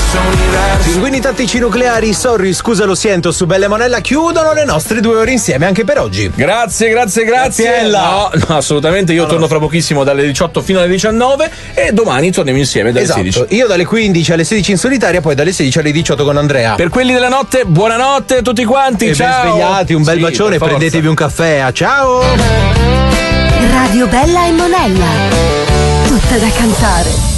Pinguini tattici nucleari, sorry, scusa lo sento, su Bella e Monella chiudono le nostre 2 ore insieme anche per oggi. Grazie. Ella. No, assolutamente, io torno fra pochissimo dalle 18 fino alle 19 e domani torniamo insieme dalle 16. Io dalle 15 alle 16 in solitaria, poi dalle 16 alle 18 con Andrea. Per quelli della notte, buonanotte a tutti quanti, e ciao. Ben svegliati, un bel bacione, prendetevi un caffè, ciao. Radio Bella e Monella, tutta da cantare.